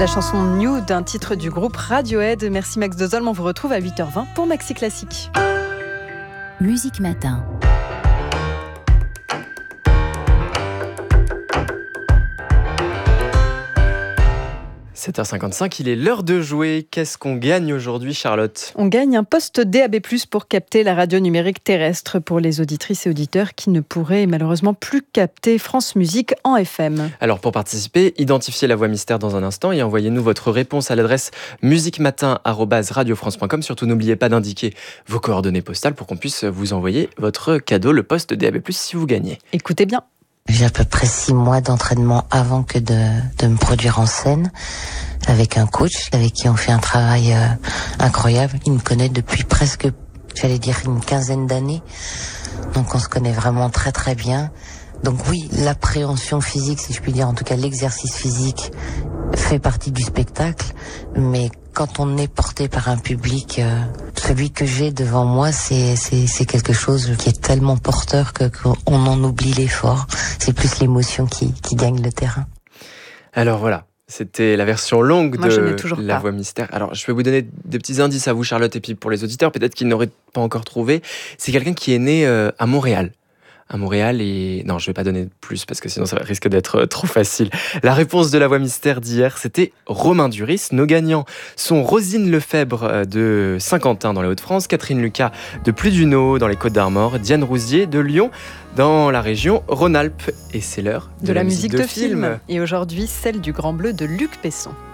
La chanson New d'un titre du groupe Radiohead. Merci Max Dozolm, on vous retrouve à 8h20 pour Maxi Classique. Musique Matin. 7h55, il est l'heure de jouer. Qu'est-ce qu'on gagne aujourd'hui, Charlotte ? On gagne un poste DAB+, pour capter la radio numérique terrestre pour les auditrices et auditeurs qui ne pourraient malheureusement plus capter France Musique en FM. Alors pour participer, identifiez la voix mystère dans un instant et envoyez-nous votre réponse à l'adresse musiquematin@radiofrance.com. Surtout n'oubliez pas d'indiquer vos coordonnées postales pour qu'on puisse vous envoyer votre cadeau, le poste DAB+, si vous gagnez. Écoutez bien. J'ai à peu près 6 mois d'entraînement avant que de me produire en scène avec un coach avec qui on fait un travail incroyable. Il me connaît depuis presque, j'allais dire, une quinzaine d'années. Donc on se connaît vraiment très très bien. Donc oui, l'appréhension physique, si je puis dire, en tout cas l'exercice physique fait partie du spectacle, mais quand on est porté par un public, celui que j'ai devant moi, c'est quelque chose qui est tellement porteur qu'on en oublie l'effort. C'est plus l'émotion qui gagne le terrain. Alors voilà, c'était la version longue Moi, de la voix mystère. Alors je vais vous donner des petits indices à vous, Charlotte, et puis pour les auditeurs, peut-être qu'ils n'auraient pas encore trouvé. C'est quelqu'un qui est né à Montréal. À Montréal et... Non, je ne vais pas donner plus parce que sinon ça risque d'être trop facile. La réponse de la voix mystère d'hier, c'était Romain Duris. Nos gagnants sont Rosine Lefebvre de Saint-Quentin dans les Hauts-de-France, Catherine Lucas de Pludunot dans les Côtes-d'Armor, Diane Rousier de Lyon dans la région Rhône-Alpes. Et c'est l'heure de la musique de film. Et aujourd'hui, celle du Grand Bleu de Luc Besson.